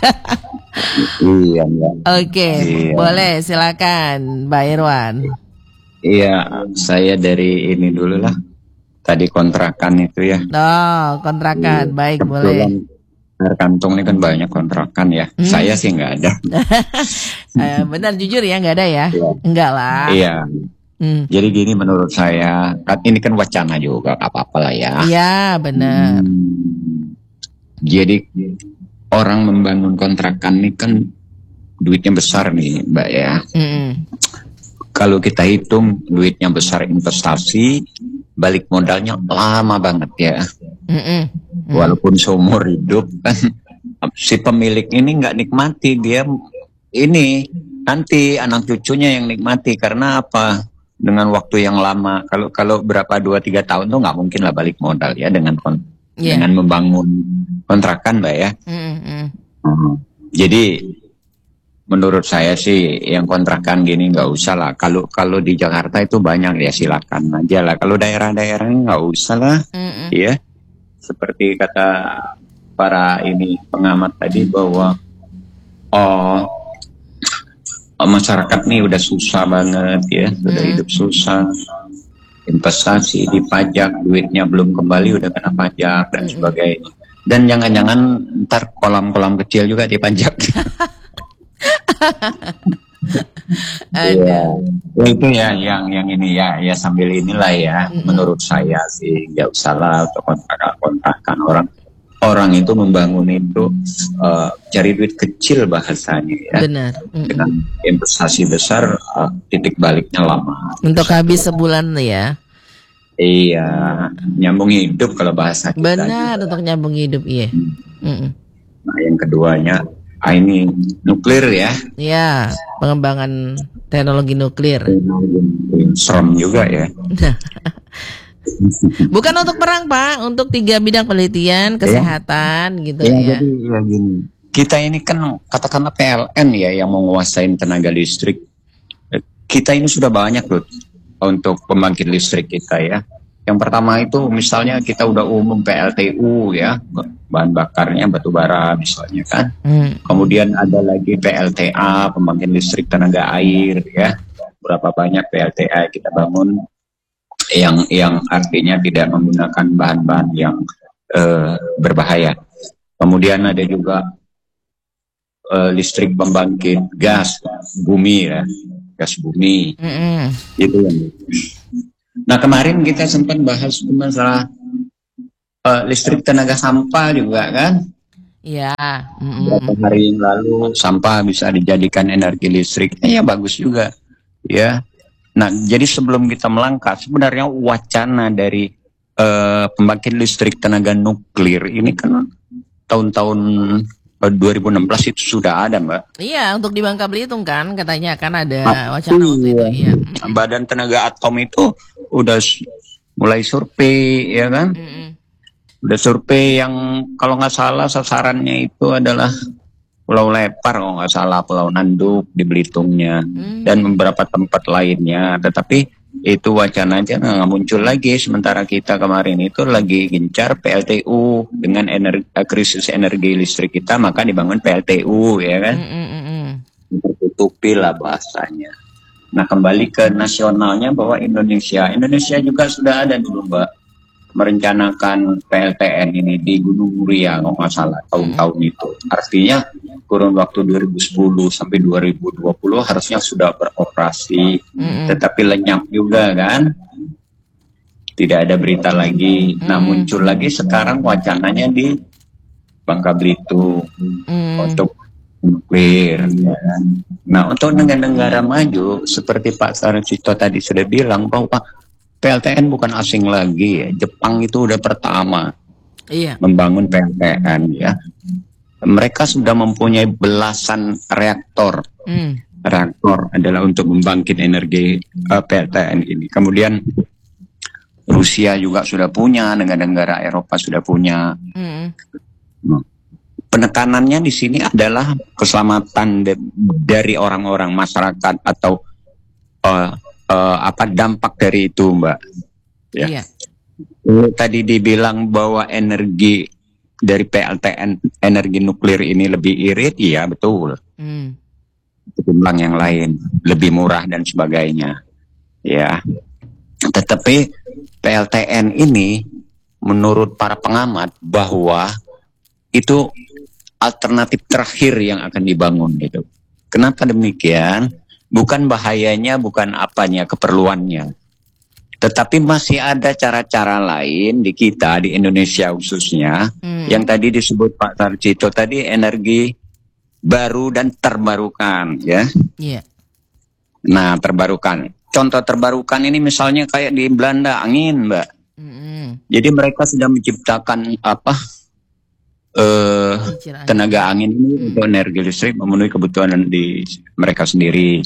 Iya, Mbak. Oke, boleh silakan Mbak Irwan. Iya, saya dari ini dulu lah. Tadi kontrakan itu ya. Oh, kontrakan. Baik, boleh. Air Kantung ini kan banyak kontrakan ya. Saya sih nggak ada. Benar, jujur ya, nggak ada ya? Enggak lah. Iya. Jadi gini menurut saya, kan ini kan wacana juga, apa-apa lah ya. Iya, benar. Jadi orang membangun kontrakan ini kan duitnya besar nih, Mbak ya. Kalau kita hitung duitnya besar, investasi, balik modalnya lama banget ya. Walaupun seumur hidup kan si pemilik ini nggak nikmati, dia ini nanti anak cucunya yang nikmati. Karena apa? Dengan waktu yang lama, kalau berapa 2-3 tahun tuh nggak mungkin lah balik modal ya dengan membangun kontrakan, Mbak ya. Jadi menurut saya sih yang kontrakan gini nggak usah lah. Kalau di Jakarta itu banyak ya, silakan aja lah. Kalau daerah-daerah ini nggak usah lah, ya. Seperti kata para pengamat tadi bahwa masyarakat nih udah susah banget ya, sudah hidup susah, investasi dipajak, duitnya belum kembali udah kena pajak dan sebagainya. Dan jangan-jangan ntar kolam-kolam kecil juga dipajak. Ya, itu ya yang ini ya sambil inilah ya. Menurut saya sih nggak usah lah untuk kontrakan orang itu membangun itu cari duit kecil bahasanya ya. Benar. Dengan investasi besar, titik baliknya lama. Untuk habis sebulan ya. Iya, nyambung hidup kalau bahasa kita. Benar, untuk nyambung hidup, iya. Nah, yang keduanya ini nuklir ya. Iya, pengembangan teknologi nuklir. Serem juga ya. Bukan untuk perang, Pak, untuk 3 bidang penelitian, kesehatan gitu ya. Jadi ya gini. Kita ini kan katakanlah PLN ya yang menguasai tenaga listrik. Kita ini sudah banyak loh untuk pembangkit listrik kita ya. Yang pertama itu misalnya kita udah umum PLTU ya, bahan bakarnya batu bara misalnya kan. Kemudian ada lagi PLTA, pembangkit listrik tenaga air ya. Berapa banyak PLTA kita bangun. yang artinya tidak menggunakan bahan-bahan yang berbahaya. Kemudian ada juga listrik pembangkit gas bumi ya, gas bumi. Itu yang. Nah kemarin kita sempat bahas masalah listrik tenaga sampah juga kan? Iya. Beberapa hari yang lalu sampah bisa dijadikan energi listrik, ya bagus juga ya. Nah jadi sebelum kita melangkah, sebenarnya wacana dari pembangkit listrik tenaga nuklir ini kan tahun-tahun 2016 itu sudah ada, Mbak. Iya, untuk di Bangka Belitung kan katanya kan ada wacana waktu itu. Iya. Badan Tenaga Atom itu udah mulai survei, ya kan? Udah survei yang kalau nggak salah sasarannya itu adalah Pulau Lepar, kalau nggak salah Pulau Nanduk di Belitungnya dan beberapa tempat lainnya. Tetapi itu wacananya nggak muncul lagi, sementara kita kemarin itu lagi gencar PLTU dengan krisis energi listrik kita, maka dibangun PLTU ya kan, tertutupi lah bahasanya. Nah kembali ke nasionalnya bahwa Indonesia juga sudah ada dulu Mbak merencanakan PLTN ini di Gunung Muria kalau nggak salah tahun-tahun itu, artinya kurun waktu 2010 sampai 2020 harusnya sudah beroperasi, tetapi lenyap juga kan, tidak ada berita lagi. Nah muncul lagi sekarang wacananya di Bangka Belitung untuk nuklir ya kan? Nah untuk negara-negara maju seperti Pak Sarjito tadi sudah bilang bahwa PLTN bukan asing lagi ya. Jepang itu udah pertama membangun PLTN ya. Mereka sudah mempunyai belasan reaktor. Reaktor adalah untuk membangkit energi PLTN ini. Kemudian Rusia juga sudah punya, negara-negara Eropa sudah punya. Penekanannya di sini adalah keselamatan dari orang-orang masyarakat atau apa dampak dari itu Mbak ya. Tadi dibilang bahwa energi dari PLTN energi nuklir ini lebih irit, iya betul, ketimbang yang lain, lebih murah dan sebagainya ya. Tetapi PLTN ini menurut para pengamat bahwa itu alternatif terakhir yang akan dibangun gitu. Kenapa demikian? Bukan bahayanya, bukan apanya, keperluannya. Tetapi masih ada cara-cara lain di kita, di Indonesia khususnya, yang tadi disebut Pak Sarjito tadi, energi baru dan terbarukan, ya. Nah, terbarukan. Contoh terbarukan ini misalnya kayak di Belanda, angin, Mbak. Jadi mereka sudah menciptakan tenaga angin ini untuk energi listrik memenuhi kebutuhan di mereka sendiri.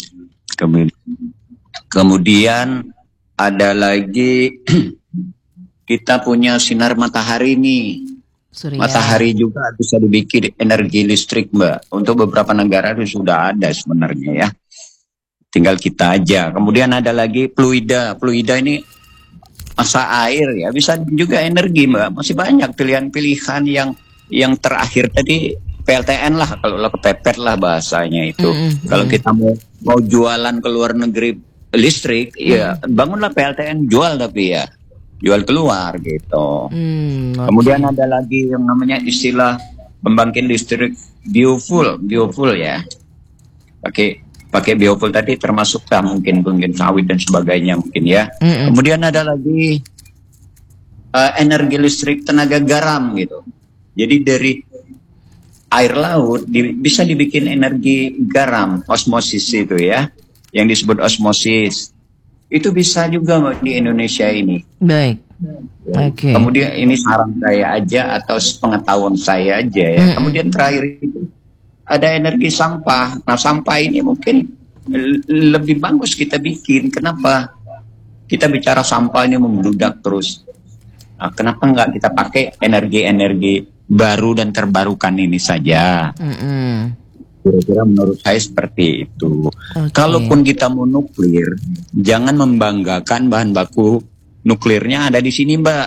Kemudian ada lagi kita punya sinar matahari nih. Matahari juga bisa dibikin energi listrik Mbak. Untuk beberapa negara itu sudah ada sebenarnya ya. Tinggal kita aja. Kemudian ada lagi fluida. Fluida ini masa air ya, bisa juga energi Mbak. Masih banyak pilihan-pilihan yang terakhir tadi PLTN lah, kalau kepepet lah bahasanya itu. Kalau kita mau jualan ke luar negeri listrik, ya bangunlah PLTN, jual tapi ya jual keluar gitu. Kemudian ada lagi yang namanya istilah pembangkit listrik biofuel ya. Pakai biofuel tadi termasuk mungkin sawit dan sebagainya mungkin ya. Kemudian ada lagi energi listrik tenaga garam gitu. Jadi dari air laut bisa dibikin energi garam, osmosis itu ya, yang disebut osmosis. Itu bisa juga di Indonesia ini. Baik. Oke. Kemudian ini saran saya aja atau pengetahuan saya aja ya. Kemudian terakhir itu ada energi sampah. Nah sampah ini mungkin lebih bagus kita bikin. Kenapa? Kita bicara sampah ini membludak terus. Nah, kenapa nggak kita pakai energi-energi baru dan terbarukan ini saja? Kira-kira menurut saya seperti itu. Kalaupun kita mau nuklir, jangan membanggakan bahan baku nuklirnya ada di sini, Mbak.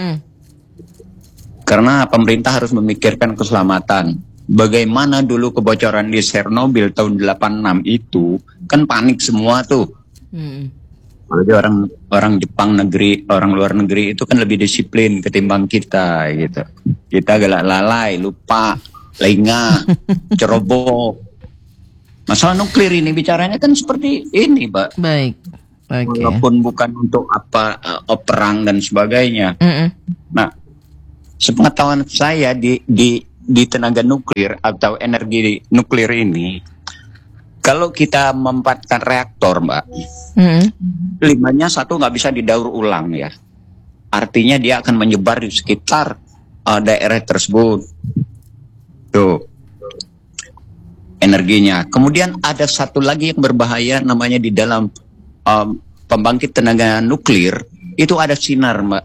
Karena pemerintah harus memikirkan keselamatan. Bagaimana dulu kebocoran di Chernobyl tahun 86 itu, kan panik semua tuh. Apalagi orang Jepang orang luar negeri itu kan lebih disiplin ketimbang kita gitu. Kita galak lalai, lupa, lengah, ceroboh. Masalah nuklir ini bicaranya kan seperti ini, Pak. Baik. Okay. Walaupun bukan untuk perang dan sebagainya. Nah, sepengetahuan saya di tenaga nuklir atau energi nuklir ini, kalau kita memanfaatkan reaktor, Mbak, limanya satu nggak bisa didaur ulang ya. Artinya dia akan menyebar di sekitar daerah tersebut. Tuh energinya. Kemudian ada satu lagi yang berbahaya, namanya di dalam pembangkit tenaga nuklir itu ada sinar, Mbak.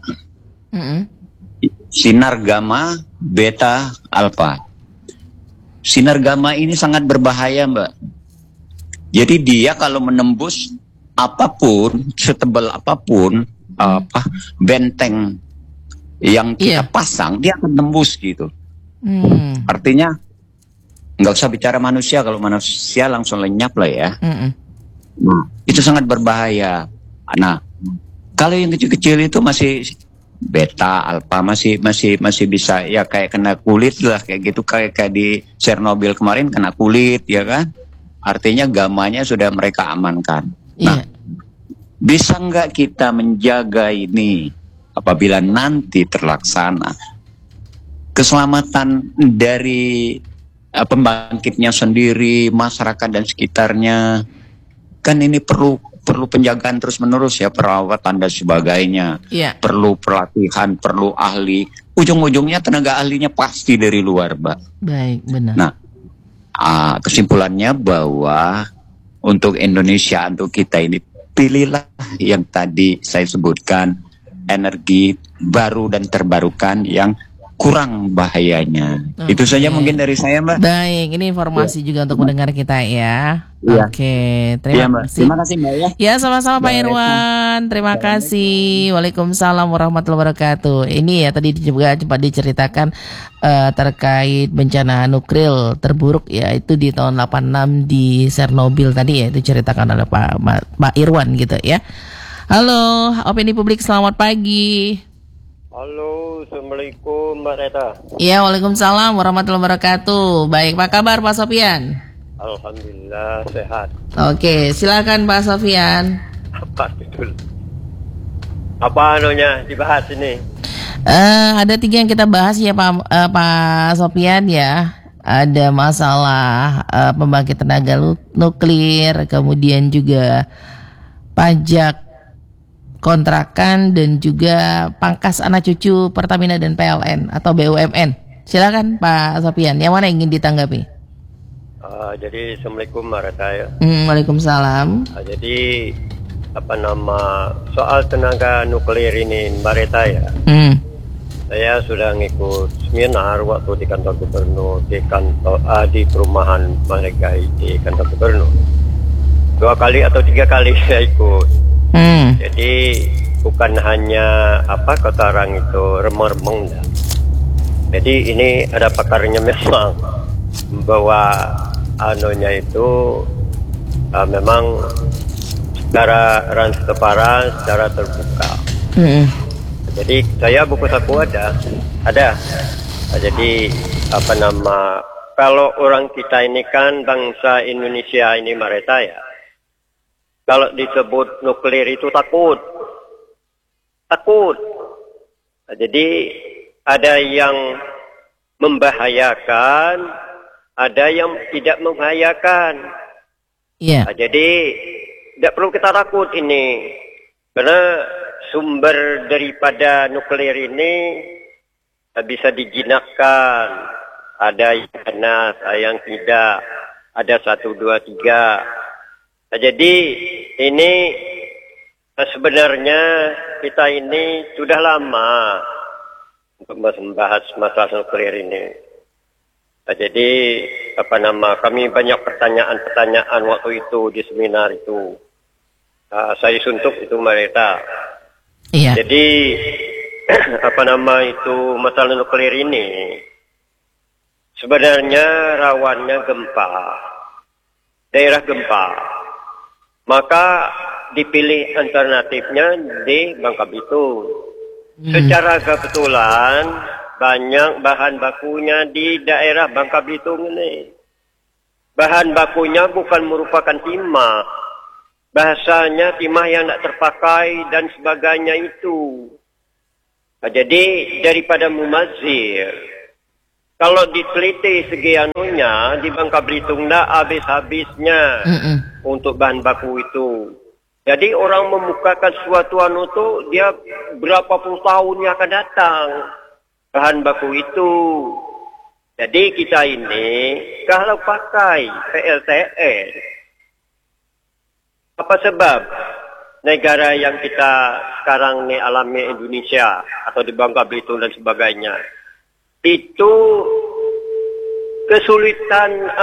Sinar gamma, beta, alfa. Sinar gamma ini sangat berbahaya, Mbak. Jadi dia kalau menembus apapun, setebal apapun, benteng yang kita pasang, dia akan tembus gitu. Artinya nggak usah bicara manusia, kalau manusia langsung lenyap lah ya. Nah, itu sangat berbahaya. Nah, kalau yang kecil-kecil itu masih beta, alfa masih bisa ya, kayak kena kulit lah kayak gitu, kayak di Chernobyl kemarin kena kulit ya kan. Artinya gamanya sudah mereka amankan. Nah, bisa nggak kita menjaga ini apabila nanti terlaksana? Keselamatan dari pembangkitnya sendiri, masyarakat dan sekitarnya, kan ini perlu penjagaan terus-menerus ya, perawatan dan sebagainya. Perlu pelatihan, perlu ahli. Ujung-ujungnya tenaga ahlinya pasti dari luar, Mbak. Baik, benar. Nah, kesimpulannya bahwa untuk Indonesia, untuk kita ini, pilihlah yang tadi saya sebutkan, energi baru dan terbarukan yang kurang bahayanya. Itu saja mungkin dari saya, Mbak. Baik, ini informasi juga untuk mendengar kita ya. Oke, terima kasih. Terima kasih, Mbak ya. Ya, sama-sama Pak Irwan. Terima kasih. Waalaikumsalam warahmatullahi wabarakatuh. Ini ya tadi juga cepat diceritakan terkait bencana nuklir terburuk ya, itu di tahun 86 di Chernobyl tadi ya, itu ceritakan oleh Pak Irwan gitu ya. Halo, Opini Publik, selamat pagi. Halo, Assalamualaikum Mbak Reta. Iya, waalaikumsalam warahmatullahi wabarakatuh. Baik, apa kabar Pak Sofian? Alhamdulillah sehat. Oke, silakan Pak Sofian. Apa betul? Apa anunya dibahas ini? Ada 3 yang kita bahas ya Pak Sofian ya. Ada masalah pembangkit tenaga nuklir, kemudian juga pajak kontrakan, dan juga pangkas anak cucu Pertamina dan PLN atau BUMN. Silakan Pak Sofian, yang mana yang ingin ditanggapi? Jadi Assalamualaikum Mbak Reta ya. Waalaikumsalam. Jadi soal tenaga nuklir ini Mbak Reta ya. Saya sudah ngikut seminar waktu di kantor gubernur, di perumahan mereka di kantor gubernur. 2 kali atau 3 kali saya ikut. Jadi bukan hanya kotoran itu remeng-remeng. Jadi ini ada pakarnya memang bahwa anunya itu memang secara transparan, secara terbuka. Jadi saya buku saku ada. Jadi kalau orang kita ini kan bangsa Indonesia ini mereka ya. Kalau disebut nuklir itu takut. Jadi ada yang membahayakan, ada yang tidak membahayakan. Jadi tidak perlu kita takut ini, karena sumber daripada nuklir ini bisa dijinakkan. Ada yang panas, ada yang tidak. Ada 1, 2, 3. Jadi ini sebenarnya kita ini sudah lama untuk membahas masalah nuklir ini. Jadi kami banyak pertanyaan waktu itu di seminar itu. Saya suntuk itu mereka. Jadi masalah nuklir ini sebenarnya rawannya gempa, daerah gempa. Maka dipilih alternatifnya di Bangka Belitung. Secara kebetulan banyak bahan bakunya di daerah Bangka Belitung ini. Bahan bakunya bukan merupakan timah. Bahasanya timah yang tak terpakai dan sebagainya itu. Jadi daripada mumazir, kalau diteliti segi anunya di Bangka Belitung dah habis-habisnya untuk bahan baku itu. Jadi orang memukakan suatu anu tu dia berapa puluh tahun yang akan datang bahan baku itu. Jadi kita ini kalau pakai PLTN, apa sebab negara yang kita sekarang ni alami Indonesia atau di Bangka Belitung dan sebagainya itu kesulitan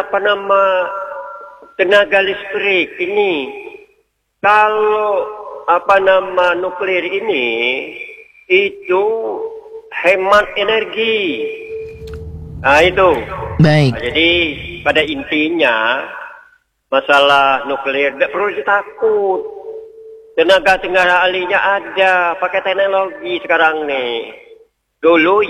tenaga listrik ini. Kalau nuklir ini itu hemat energi. Nah itu. Baik. Jadi pada intinya masalah nuklir tidak perlu ditakut. Tenaga ahlinya ada, pakai teknologi sekarang nih. Dulu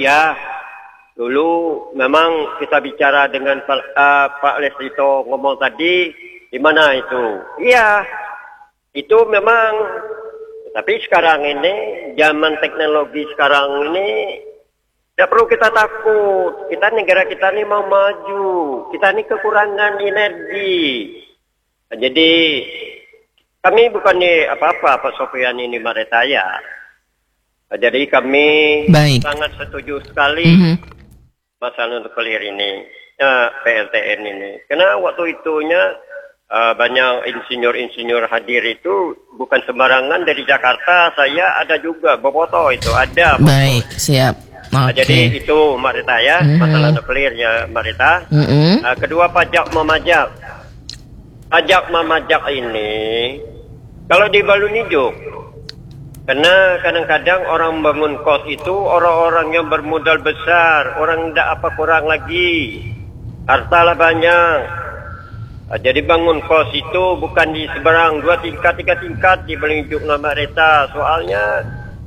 memang kita bicara dengan Pak Lesito ngomong tadi, di mana itu? Iya, itu memang. Tapi sekarang ini, zaman teknologi sekarang ini, tidak perlu kita takut. Negara kita ini mau maju. Kita ini kekurangan energi. Jadi, kami bukannya apa-apa, Pak Sofian ini Maretaya. Jadi kami sangat setuju sekali masalah nuklir ini, PLTN ini. Karena waktu itunya banyak insinyur-insinyur hadir itu bukan sembarangan dari Jakarta. Saya ada juga boboto itu ada. Baik, siap. Okay. Jadi itu Maretaya, masalah nuklirnya Mareta. Kedua pajak memajak. Pajak memajak ini kalau di Balunijuk, karena kadang-kadang orang bangun kos itu orang-orang yang bermodal besar, orang tidak apa kurang lagi, hartalah banyak. Jadi bangun kos itu bukan di seberang 2 tingkat 3 tingkat di Balunijuk nama Reta. Soalnya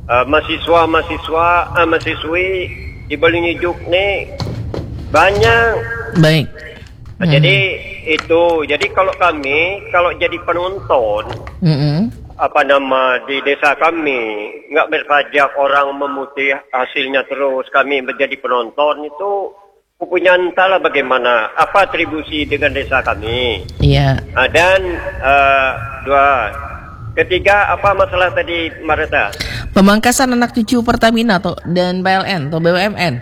mahasiswi di Balunijuk nih banyak. Baik. Jadi itu, jadi kalau jadi penonton, di desa kami nggak berpajak, orang memutih hasilnya terus kami menjadi penonton itu punya entahlah bagaimana apa atribusi dengan desa kami. Iya. Dan ketiga apa masalah tadi Mareta? Pemangkasan anak cucu Pertamina dan PLN atau BUMN.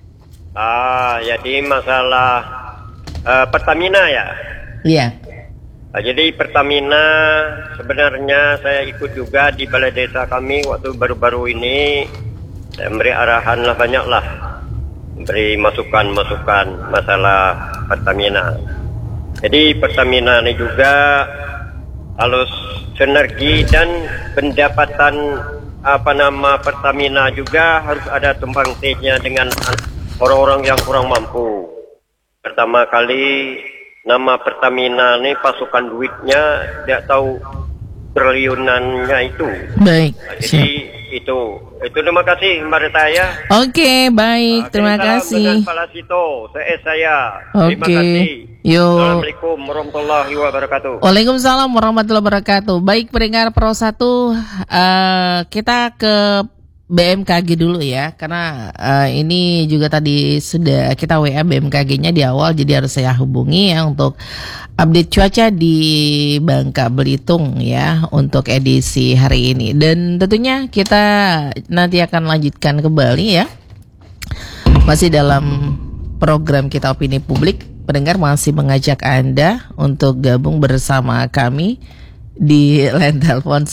Jadi masalah Pertamina ya? Iya. Jadi Pertamina sebenarnya saya ikut juga di balai desa kami waktu baru-baru ini. Saya beri arahan banyak beri masukan-masukan masalah Pertamina. Jadi Pertamina ini juga harus sinergi dan pendapatan Pertamina juga harus ada tumpang tindihnya dengan orang-orang yang kurang mampu. Pertama kali nama Pertamina ini pasukan duitnya tidak tahu triliunannya itu. Baik. Jadi itu terima kasih Mbak Retaya. Oke, baik, terima kasih. Dengan Pak Lasito, saya. Terima Oke. kasih. Yo. Assalamualaikum warahmatullahi wabarakatuh. Waalaikumsalam warahmatullahi wabarakatuh. Baik, pendengar Pro 1, kita ke BMKG dulu ya, karena ini juga tadi sudah kita WA BMKG-nya di awal, jadi harus saya hubungi ya untuk update cuaca di Bangka Belitung ya untuk edisi hari ini. Dan tentunya kita nanti akan lanjutkan kembali ya, masih dalam program kita Opini Publik. Pendengar masih mengajak Anda untuk gabung bersama kami di line telepon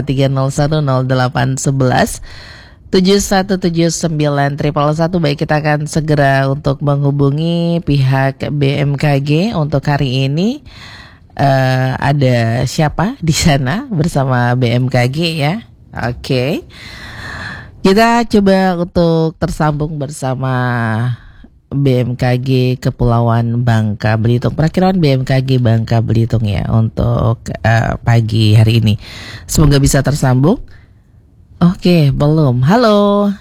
943010811 717911. Baik, kita akan segera untuk menghubungi pihak BMKG untuk hari ini. Ada siapa di sana bersama BMKG ya? Oke. Kita coba untuk tersambung bersama BMKG Kepulauan Bangka Belitung. Perakiraan BMKG Bangka Belitung ya untuk pagi hari ini. Semoga bisa tersambung. Oke, belum. Halo.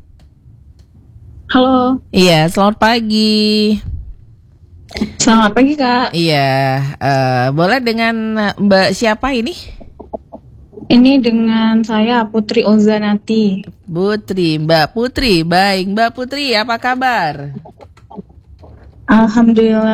Halo. Iya, selamat pagi. Selamat pagi, Kak. Iya, boleh dengan Mbak siapa ini? Ini dengan saya Putri Ozanati. Putri, Mbak Putri. Baik, Mbak Putri, apa kabar? Alhamdulillah